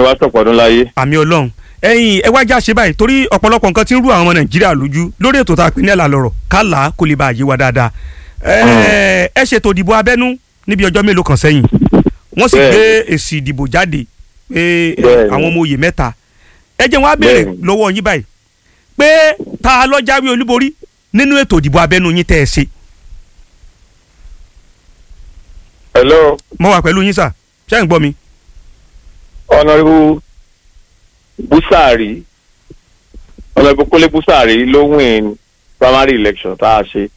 wá sọ̀pọ̀ ọdún láyé. àmì Ọlọ́run ẹ̀yin ẹ wá já ṣe báyìí torí ọ̀pọ̀lọpọ̀ nǹkan tí ń rú àwọn ọmọ Nàìjíríà lójú lórí ètò tá a pè ní ẹ̀là lọ̀rọ̀ kálá kó lè bá àyè wa dáadáa ẹ ṣètò ìdìbò abẹ́nú níbi ọjọ́ mélòó kan sẹ́yìn wọ́n sì gbé èsì ìdìbò jáde pé àwọn ọmọ oyè 3 ẹ jẹ́ wọ́n á béèrè lọ́wọ́ yín báyìí pé ta ló jáwé olúborí nínú ètò ìdìbò abẹ́nú yín tẹ́ ẹ ṣe. hello. mo wà pẹ̀lú yín sà ṣé ẹ̀ ń gbọ́ mi. Honorable Busari Honorable Kole Busari ló win primary election tá a ṣe.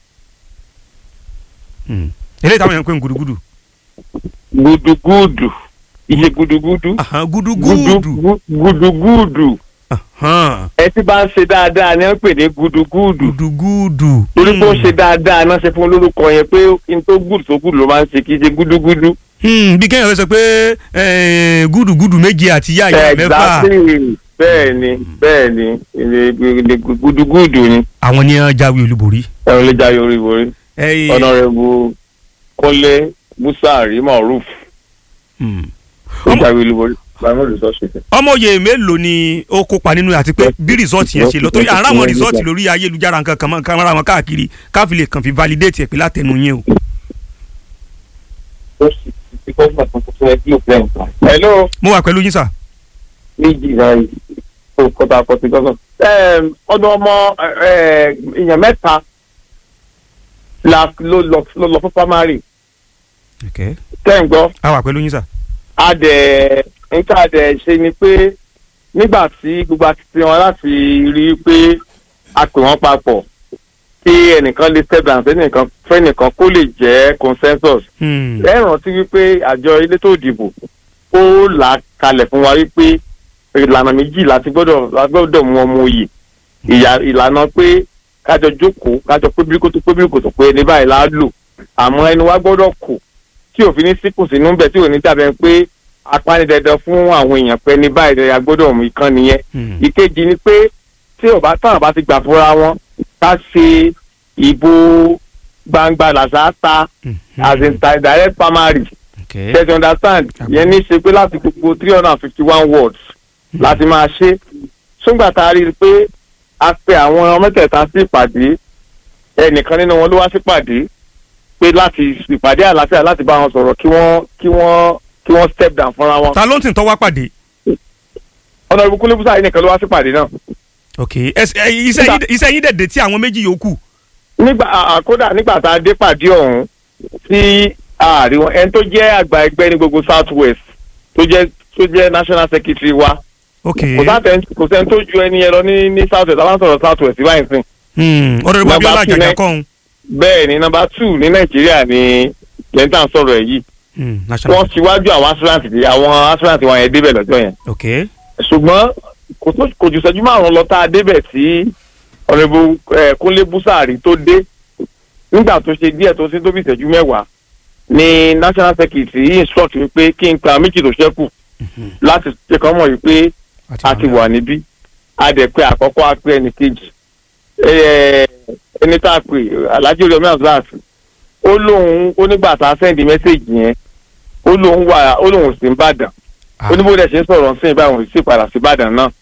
eléyìí táwọn èèyàn ń pè ń gudugudu. Gudugudu iye gudugudu. Gudugudu. ẹ ti bá ń ṣe dáadáa ni wọ́n pè ní gudugudu. Gudugudu. torí pé ó ṣe dáadáa náà ṣe fún lórúkọ yẹn pé n tó gùdù tó gùdù ló máa ń ṣe kì í ṣe gudugudu. bí kéèyàn fẹ́ sọ pé gudugudu méje àti yáyà 6. bẹ́ẹ̀ni gudugudu ni. àwọn ni wọ́n jáwé olúborí. ẹ̀rọ lè jáwé olúborí. Honorable Kole Busari Moruf. ó jáwé olúborí. ọmọ oyè mélòó ni ó kópa nínú àti pé bí rìsọ́ọ̀tì yẹn ṣe lọ torí àrà àwọn rìsọ́ọ̀tì lórí ayélujára nǹkan kan mọ́ra wọn káàkiri káfí lè kàn fi validate ẹ̀ pé látẹnu yín o. hello. mo wà pẹ̀lú yín sà. méjì báyìí tó kọta kọtí gọ́gọ́. ọdún ọmọ èèyàn 3 ló lọ fún primary. tẹ́ ń gbọ́. a wà pẹ̀lú yín sà. nǹkan àdẹ̀ ṣe ni pé nígbà tí gbogbo akitiyan wọn láti rí i pé a pè wọ́n papọ̀ kí ẹnìkan lè step down fẹ́nìkan kó lè jẹ́ consensus. ẹ rántí wípé àjọ elétò ìdìbò ó là kalẹ̀ fún wa wípé ìlànà méjì láti gbọ́dọ̀ mú ọmọ òye ìlànà pé kájọ jókòó kájọ pébíríkòtò pé ní báyìí la lò àmọ́ ẹni wa gbọ́dọ̀ kù tí òfin ní síkùn sínú bẹ̀ tí ò ní dàbẹ̀ pé apánidẹ̀dẹ̀ fún àwọn èèyàn pé ní báyìí la gbọ́dọ̀ mú ìkan nìyẹn. ìkejì ni pé tí táwọn bá ti gbà fúnra wọn ká ṣe ìbò gbangba làṣáta as in direct primary. Get you understand? yẹn ní ṣe pé láti gbogbo 351 wards láti máa ṣe. ṣùgbọ́n tá a rí i pé a pe àwọn mẹ́tẹ̀ẹ̀ta sí ìpàdé ẹnìkan nínú wọn ló wá sí ìpàdé pé láti ìpàdé àlàáfíà láti bá wọn sọ̀rọ̀ kí wọ́n step down fúnra wọn. ta ló ń tì tọ́ wá pàdé. Honorable Kole Busari nìkan ló wá sí ìpàdé náà. ok iṣẹ́ yín dẹ̀dẹ̀ tí àwọn méjì yòókù. kódà nígbà tá a dé pàdé ọ̀hún tí ààrí wọn ẹni tó jẹ́ àgbà ẹgbẹ́ ní gbogbo South West tó jẹ́ national secretary wa. ok kò sẹ́ni tó ju ẹni yẹn lọ ní South West àwọn sọ̀rọ̀ South West báyìí sìn. Honorable Abiola Ajaka kọ́hún. bẹ́ẹ̀ ni number 2 ní Nàìjíríà ni lẹ́ńtà sọ̀rọ̀ ẹ̀ yìí. wọ́n ṣíwájú àwọn aspirant wọn yẹn débẹ̀ lọ́jọ́ yẹn. ok ṣùgbọ́n kò jù ṣẹ́jú 5 lọ tá a débẹ̀ tí Honorable Kole Busari tó dé nígbà tó ṣe díẹ̀ tó ṣe tó bí ìṣẹ́jú 10 ni national secretary instruct wípé kí n pa méjì tó ṣẹ́kù láti ṣe kọ́ mọ̀ wípé a ti wà níbí a dẹ̀ pé àkọ́kọ́ a pé ẹnì kejì ẹni tá a pè Alhaji Yomi Hamzat ó nígbà tá a sẹ́ndì mẹ́sẹ̀gì yẹn ó lóun sí Ìbàdàn ó ní bó dẹ̀ ṣe ń sọ̀rọ̀ sí Ìbàdàn sí padà sí Ìbàdàn náà.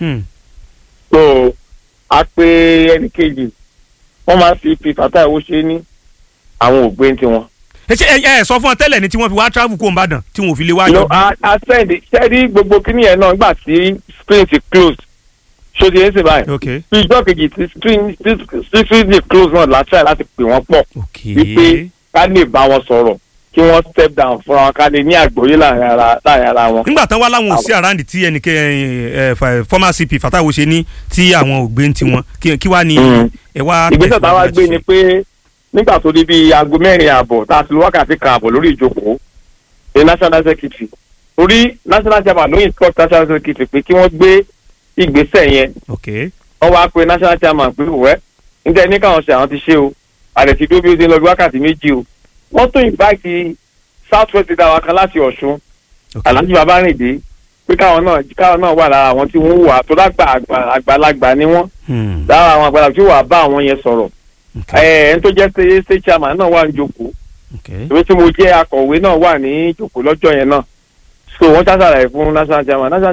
so a pé ẹnì kejì wọ́n máa fi Fatai Owóṣe ní àwọn ògbé tiwọn. ẹ sọ fún ọ tẹ́lẹ̀ ni tí wọ́n fi wá travel kó Ìbàdàn tí wọ́n fi lè wá yọ. a sẹ́ndì gbogbo kíní yẹn náà nígbà tí screen ti close ṣòdì ẹ̀ ń sè báyìí. ìjọ kejì tí screen ti close náà láti pè wọ́n pọ̀ wípé ká lè bá wọn sọ̀rọ̀ kí wọ́n step down fúnra wọn ká lè ní àgbọ́yé láàrin ara wọn. nígbà tán wá láwọn ò sí àráǹdì tí ẹnìkẹ́ former CP Fatai Owóṣe ní tí àwọn ò gbé ń tiwọn kí wá ní ẹ wá. ìgbésẹ̀ táwa gbé ni pé nígbà tó di bíi aago 4:00 tá a ti lo wákàtí kan àbọ̀ lórí ìjókòó ní national secretary orí national chairman ló instruct national secretary pé kí wọ́n gbé ìgbésẹ̀ yẹn. wọ́n wá pe national chairman pé wẹ́ níta ní káwọn ṣe àwọn ti ṣe o àdẹ̀ ti dó bí ó ti lọ bí wákàtí 2 o. wọ́n tún invite South West leader wa kan láti Ọ̀ṣun Alhaji Babárìndé pé káwọn náà wà lára àwọn tí wọ́n wà tó lágbà àgbàlagbà ni wọ́n lára àwọn àgbàlagbà tí wọ́n bá àwọn yẹn sọ̀rọ̀. ẹni tó jẹ́ state chairman náà wà ní jókòó ìwé tí mo jẹ́ akọ̀wé náà wà ní jókòó lọ́jọ́ yẹn náà so wọ́n ṣàṣàlàyé fún national chairman